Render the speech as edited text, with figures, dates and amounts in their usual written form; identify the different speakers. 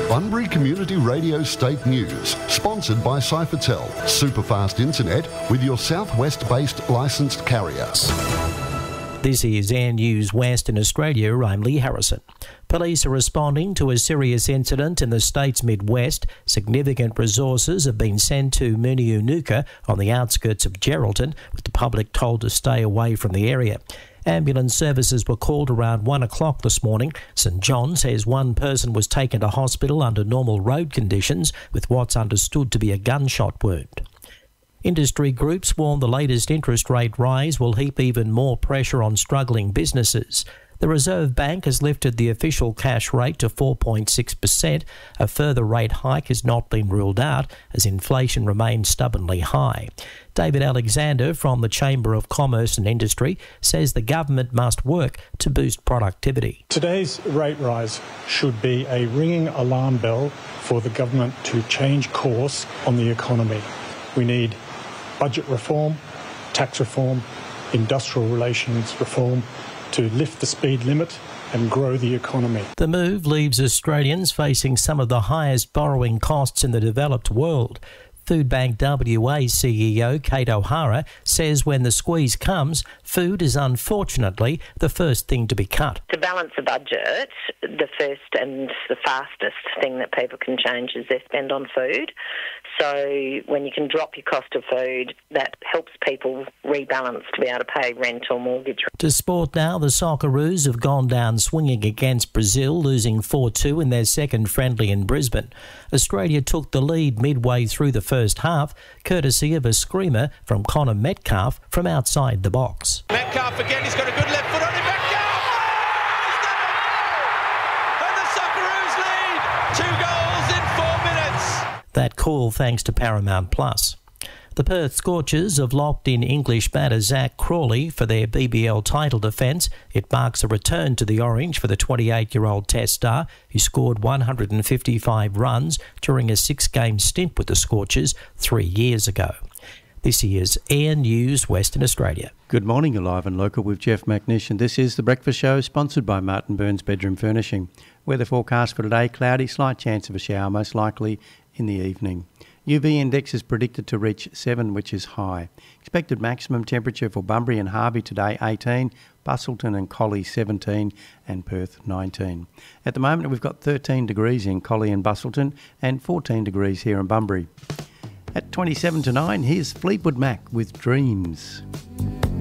Speaker 1: Bunbury Community Radio State News, sponsored by Cyphertel, superfast internet with your southwest-based licensed carrier.
Speaker 2: This is Air News Western Australia. I'm Lee Harrison. Police are responding to a serious incident in the state's Midwest. Significant resources have been sent to Muniunuka on the outskirts of Geraldton, with the public told to stay away from the area. Ambulance services were called around 1 o'clock this morning. St John says one person was taken to hospital under normal road conditions with what's understood to be a gunshot wound. Industry groups warn the latest interest rate rise will heap even more pressure on struggling businesses. The Reserve Bank has lifted the official cash rate to 4.6%. A further rate hike has not been ruled out as inflation remains stubbornly high. David Alexander from the Chamber of Commerce and Industry says the government must work to boost productivity.
Speaker 3: Today's rate rise should be a ringing alarm bell for the government to change course on the economy. We need budget reform, tax reform, industrial relations reform to lift the speed limit and grow the economy.
Speaker 2: The move leaves Australians facing some of the highest borrowing costs in the developed world. Foodbank WA CEO Kate O'Hara says when the squeeze comes, food is unfortunately the first thing to be cut.
Speaker 4: To balance a budget, the first and the fastest thing that people can change is their spend on food. So when you can drop your cost of food, that helps people rebalance to be able to pay rent or mortgage.
Speaker 2: To sport now, the Socceroos have gone down swinging against Brazil, losing 4-2 in their second friendly in Brisbane. Australia took the lead midway through the first half, courtesy of a screamer from Connor Metcalf from outside the box.
Speaker 5: Metcalf again, he's got a good left foot on him. Metcalf! And the Socceroos lead! 2 goals in 4 minutes.
Speaker 2: That call thanks to Paramount Plus. The Perth Scorchers have locked in English batter Zach Crawley for their BBL title defence. It marks a return to the Orange for the 28-year-old Test star, who scored 155 runs during a 6-game stint with the Scorchers 3 years ago. This is Air News Western Australia.
Speaker 6: Good morning, you're live and local with Jeff McNish, and this is The Breakfast Show, sponsored by Martin Burns Bedroom Furnishing. Weather forecast for today, cloudy, slight chance of a shower, most likely in the evening. UV index is predicted to reach 7, which is high. Expected maximum temperature for Bunbury and Harvey today, 18, Busselton and Collie, 17, and Perth, 19. At the moment, we've got 13 degrees in Collie and Busselton and 14 degrees here in Bunbury. At 27 to 9, here's Fleetwood Mac with Dreams.